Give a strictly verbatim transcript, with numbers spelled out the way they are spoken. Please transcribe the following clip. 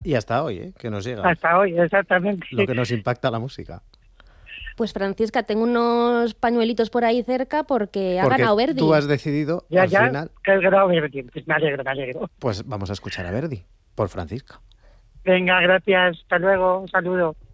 Y hasta hoy, ¿eh? Que nos llega. Hasta hoy, exactamente. Lo que nos impacta la música. Pues Francisca, tengo unos pañuelitos por ahí cerca porque ha Porque ganado Verdi. tú has decidido, Ya, al ya, final... que has ganado Verdi. Pues me alegro, me alegro. Pues vamos a escuchar a Verdi, por Francisca. Venga, gracias. Hasta luego. Un saludo.